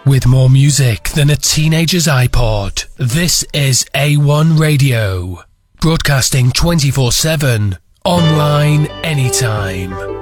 With more music than a teenager's iPod, this is A1 Radio. Broadcasting 24/7. Online anytime.